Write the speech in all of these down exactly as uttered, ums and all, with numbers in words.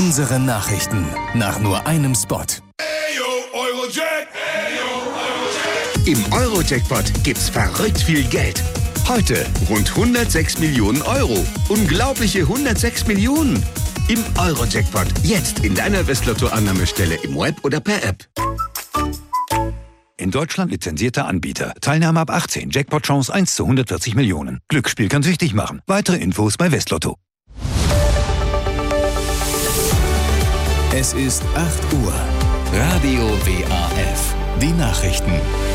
Unsere Nachrichten nach nur einem Spot. Im Euro-Jackpot gibt's verrückt viel Geld. Heute rund hundertsechs Millionen Euro. Unglaubliche hundertsechs Millionen. Im Euro-Jackpot. Jetzt in deiner Westlotto-Annahmestelle im Web oder per App. In Deutschland lizenzierter Anbieter. Teilnahme ab achtzehn. Jackpot-Chance eins zu hundertvierzig Millionen. Glücksspiel kann süchtig machen. Weitere Infos bei Westlotto. Es ist acht Uhr. Radio W A F. Die Nachrichten.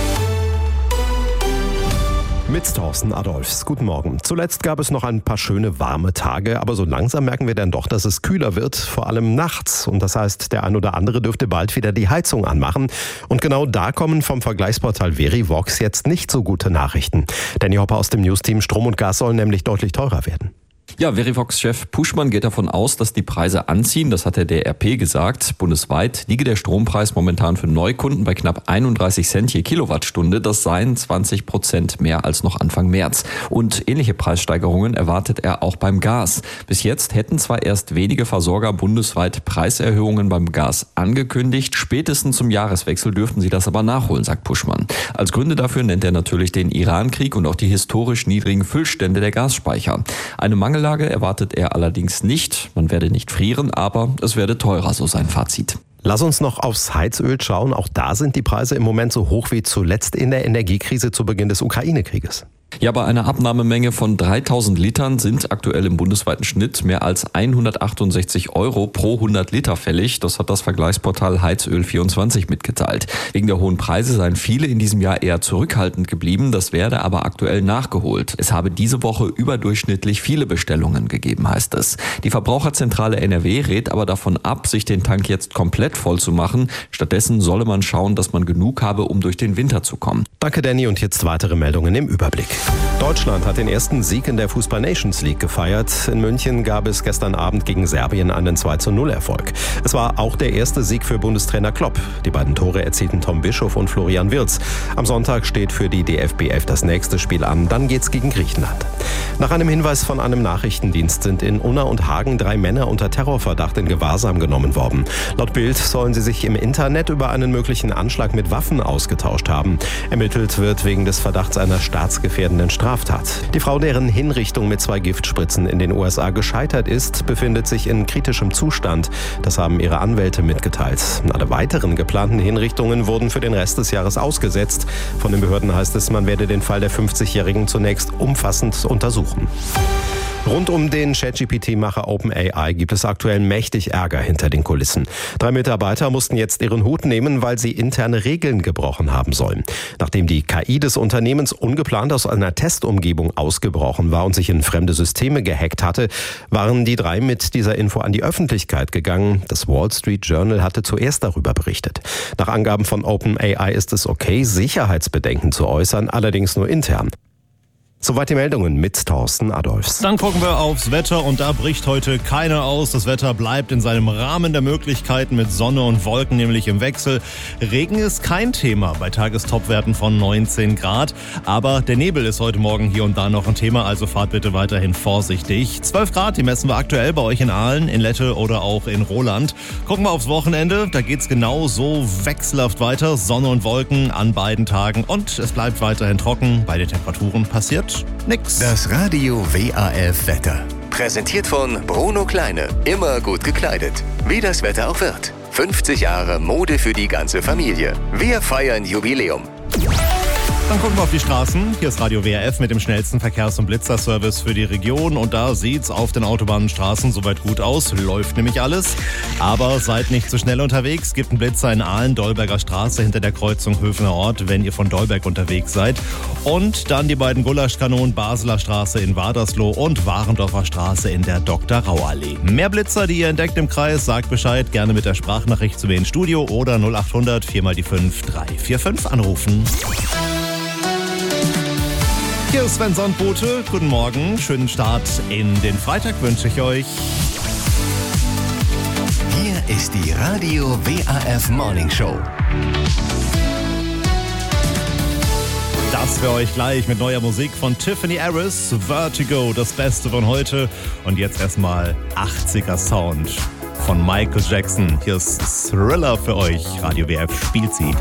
Mit Thorsten Adolfs. Guten Morgen. Zuletzt gab es noch ein paar schöne warme Tage, aber so langsam merken wir dann doch, dass es kühler wird, vor allem nachts. Und das heißt, der ein oder andere dürfte bald wieder die Heizung anmachen. Und genau da kommen vom Vergleichsportal Verivox jetzt nicht so gute Nachrichten. Danny Hopper aus dem News-Team: Strom und Gas sollen nämlich deutlich teurer werden. Ja, Verivox-Chef Puschmann geht davon aus, dass die Preise anziehen. Das hat der D R P gesagt. Bundesweit liege der Strompreis momentan für Neukunden bei knapp einunddreißig Cent je Kilowattstunde. Das seien zwanzig Prozent mehr als noch Anfang März. Und ähnliche Preissteigerungen erwartet er auch beim Gas. Bis jetzt hätten zwar erst wenige Versorger bundesweit Preiserhöhungen beim Gas angekündigt. Spätestens zum Jahreswechsel dürften sie das aber nachholen, sagt Puschmann. Als Gründe dafür nennt er natürlich den Iran-Krieg und auch die historisch niedrigen Füllstände der Gasspeicher. Eine Mangel Lage erwartet er allerdings nicht. Man werde nicht frieren, aber es werde teurer, so sein Fazit. Lass uns noch aufs Heizöl schauen. Auch da sind die Preise im Moment so hoch wie zuletzt in der Energiekrise zu Beginn des Ukraine-Krieges. Ja, bei einer Abnahmemenge von dreitausend Litern sind aktuell im bundesweiten Schnitt mehr als hundertachtundsechzig Euro pro hundert Liter fällig. Das hat das Vergleichsportal Heizöl vierundzwanzig mitgeteilt. Wegen der hohen Preise seien viele in diesem Jahr eher zurückhaltend geblieben. Das werde aber aktuell nachgeholt. Es habe diese Woche überdurchschnittlich viele Bestellungen gegeben, heißt es. Die Verbraucherzentrale N R W rät aber davon ab, sich den Tank jetzt komplett voll zu machen. Stattdessen solle man schauen, dass man genug habe, um durch den Winter zu kommen. Danke, Danny. Und jetzt weitere Meldungen im Überblick. Deutschland hat den ersten Sieg in der Fußball-Nations League gefeiert. In München gab es gestern Abend gegen Serbien einen zwei zu null Erfolg. Es war auch der erste Sieg für Bundestrainer Klopp. Die beiden Tore erzielten Tom Bischof und Florian Wirtz. Am Sonntag steht für die D F B elf das nächste Spiel an. Dann geht's gegen Griechenland. Nach einem Hinweis von einem Nachrichtendienst sind in Unna und Hagen drei Männer unter Terrorverdacht in Gewahrsam genommen worden. Laut Bild sollen sie sich im Internet über einen möglichen Anschlag mit Waffen ausgetauscht haben. Ermittelt wird wegen des Verdachts einer staatsgefährdenden Straftat. Die Frau, deren Hinrichtung mit zwei Giftspritzen in den U S A gescheitert ist, befindet sich in kritischem Zustand. Das haben ihre Anwälte mitgeteilt. Alle weiteren geplanten Hinrichtungen wurden für den Rest des Jahres ausgesetzt. Von den Behörden heißt es, man werde den Fall der fünfzigjährigen zunächst umfassend untersuchen. Rund um den ChatGPT-Macher OpenAI gibt es aktuell mächtig Ärger hinter den Kulissen. Drei Mitarbeiter mussten jetzt ihren Hut nehmen, weil sie interne Regeln gebrochen haben sollen. Nachdem die K I des Unternehmens ungeplant aus einer Testumgebung ausgebrochen war und sich in fremde Systeme gehackt hatte, waren die drei mit dieser Info an die Öffentlichkeit gegangen. Das Wall Street Journal hatte zuerst darüber berichtet. Nach Angaben von OpenAI ist es okay, Sicherheitsbedenken zu äußern, allerdings nur intern. Soweit die Meldungen mit Thorsten Adolfs. Dann gucken wir aufs Wetter und da bricht heute keiner aus. Das Wetter bleibt in seinem Rahmen der Möglichkeiten mit Sonne und Wolken, nämlich im Wechsel. Regen ist kein Thema bei Tagestopwerten von neunzehn Grad. Aber der Nebel ist heute Morgen hier und da noch ein Thema, also fahrt bitte weiterhin vorsichtig. zwölf Grad, die messen wir aktuell bei euch in Aalen, in Lette oder auch in Roland. Gucken wir aufs Wochenende, da geht's genau so wechselhaft weiter. Sonne und Wolken an beiden Tagen und es bleibt weiterhin trocken. Bei den Temperaturen passiert nix. Das Radio W A F Wetter. Präsentiert von Bruno Kleine. Immer gut gekleidet. Wie das Wetter auch wird. fünfzig Jahre Mode für die ganze Familie. Wir feiern Jubiläum. Dann gucken wir auf die Straßen. Hier ist Radio W R F mit dem schnellsten Verkehrs- und Blitzerservice für die Region. Und da sieht's auf den Autobahnenstraßen soweit gut aus. Läuft nämlich alles. Aber seid nicht zu schnell unterwegs. Gibt einen Blitzer in Aalen, Dolberger Straße hinter der Kreuzung Höfener Ort, wenn ihr von Dolberg unterwegs seid. Und dann die beiden Gulaschkanonen, Basler Straße in Wadersloh und Warendorfer Straße in der Doktor Rau Allee. Mehr Blitzer, die ihr entdeckt im Kreis, sagt Bescheid. Gerne mit der Sprachnachricht zu mir ins Studio oder null acht hundert vier mal die fünf drei vier fünf anrufen. Hier ist Sven Sandbote. Guten Morgen, schönen Start in den Freitag wünsche ich euch. Hier ist die Radio W A F Morning Show. Das für euch gleich mit neuer Musik von Tiffany Harris, Vertigo, das Beste von heute. Und jetzt erstmal achtziger Sound. von Michael Jackson. Hier ist Thriller für euch. Radio W F spielt sie. Die